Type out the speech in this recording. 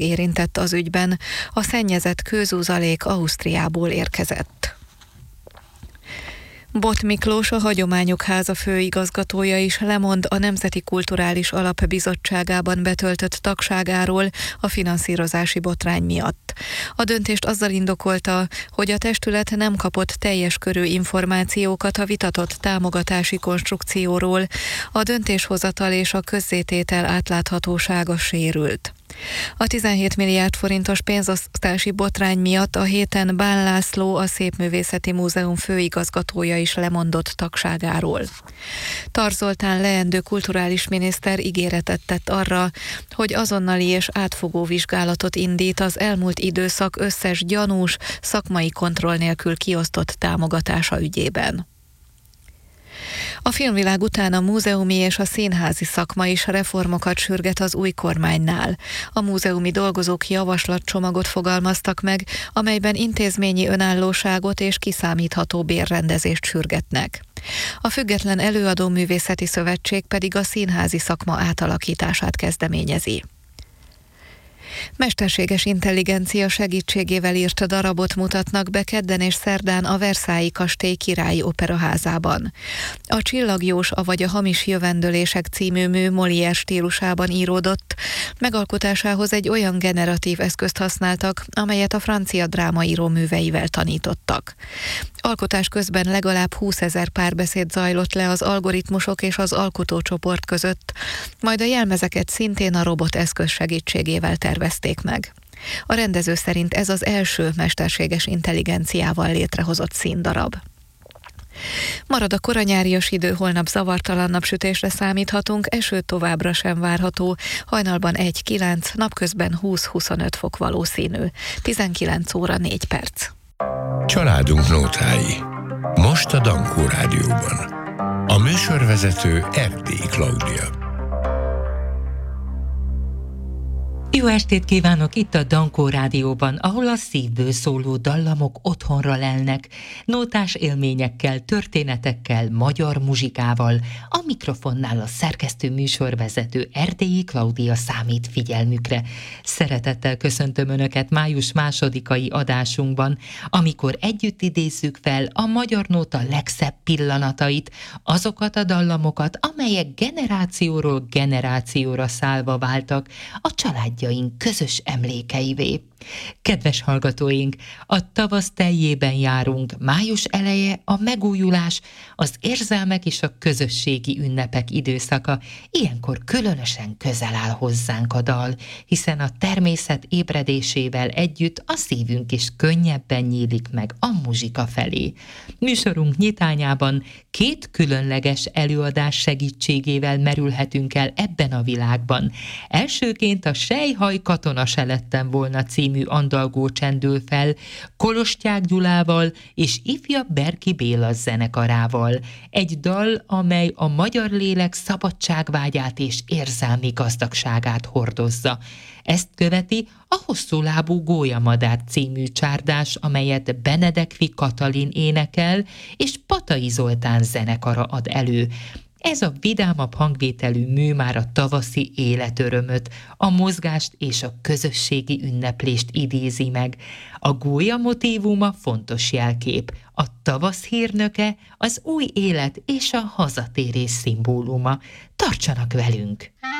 érintett az ügyben. A szennyezett kőzuzalék Ausztriából érkezett. Bot Miklós, a Hagyományok Háza főigazgatója is lemond a Nemzeti Kulturális Alap Bizottságában betöltött tagságáról a finanszírozási botrány miatt. A döntést azzal indokolta, hogy a testület nem kapott teljes körű információkat a vitatott támogatási konstrukcióról, a döntéshozatal és a közzététel átláthatósága sérült. A 17 milliárd forintos pénzosztási botrány miatt a héten Bán László, a Szépművészeti Múzeum főigazgatója is lemondott tagságáról. Tar Zoltán leendő kulturális miniszter ígéretet tett arra, hogy azonnali és átfogó vizsgálatot indít az elmúlt időszak összes gyanús, szakmai kontroll nélkül kiosztott támogatása ügyében. A filmvilág után a múzeumi és a színházi szakma is reformokat sürget az új kormánynál. A múzeumi dolgozók javaslatcsomagot fogalmaztak meg, amelyben intézményi önállóságot és kiszámítható bérrendezést sürgetnek. A Független Előadó Művészeti Szövetség pedig a színházi szakma átalakítását kezdeményezi. Mesterséges intelligencia segítségével írt darabot mutatnak be kedden és szerdán a Versailles kastély királyi operaházában. A Csillagjós, avagy a Hamis jövendőlések című mű Molière stílusában íródott, megalkotásához egy olyan generatív eszközt használtak, amelyet a francia drámaíró műveivel tanítottak. Alkotás közben legalább 20 000 párbeszéd zajlott le az algoritmusok és az alkotócsoport között, majd a jelmezeket szintén a robot eszköz segítségével tervezték meg. A rendező szerint ez az első mesterséges intelligenciával létrehozott színdarab. Marad a koranyárias idő, holnap zavartalan napsütésre számíthatunk, eső továbbra sem várható, hajnalban 1-9, napközben 20-25 fok valószínű. 19 óra 4 perc. Családunk nótái. Most a Dankó Rádióban. A műsorvezető Erdélyi Klaudia. Jó estét kívánok itt a Dankó Rádióban, ahol a szívből szóló dallamok otthonra lelnek, nótás élményekkel, történetekkel, magyar muzsikával. A mikrofonnál a szerkesztő műsorvezető Erdélyi Klaudia számít figyelmükre. Szeretettel köszöntöm Önöket május 2. adásunkban, amikor együtt idézzük fel a magyar nóta legszebb pillanatait, azokat a dallamokat, amelyek generációról generációra szállva váltak a családjaink közös emlékeivé. Kedves hallgatóink, a tavasz teljében járunk, május eleje a megújulás, az érzelmek és a közösségi ünnepek időszaka, ilyenkor különösen közel áll hozzánk a dal, hiszen a természet ébredésével együtt a szívünk is könnyebben nyílik meg a muzsika felé. Műsorunk nyitányában 2 különleges előadás segítségével merülhetünk el ebben a világban. Elsőként a Sejhaj katona se lettem volna című andalgó csendül fel Kolostyák Gyulával és ifjabb Berki Béla zenekarával. Egy dal, amely a magyar lélek szabadságvágyát és érzelmi gazdagságát hordozza. Ezt követi a Hosszúlábú gólyamadár című csárdás, amelyet Benedekvi Katalin énekel, és Patai Zoltán zenekara ad elő. Ez a vidámabb hangvételű mű már a tavaszi életörömöt, a mozgást és a közösségi ünneplést idézi meg. A gólya motívuma fontos jelkép, a tavasz hírnöke, az új élet és a hazatérés szimbóluma. Tartsanak velünk!